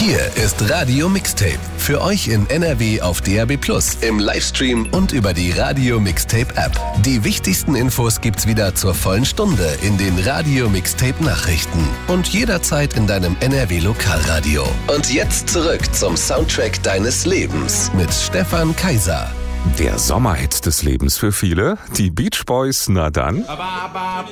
Hier ist Radio Mixtape. Für euch in NRW auf DAB+, im Livestream und über die Radio Mixtape App. Die wichtigsten Infos gibt's wieder zur vollen Stunde in den Radio Mixtape Nachrichten und jederzeit in deinem NRW Lokalradio. Und jetzt zurück zum Soundtrack deines Lebens mit Stefan Kaiser. Der Sommerhit des Lebens für viele, die Beach Boys, na dann.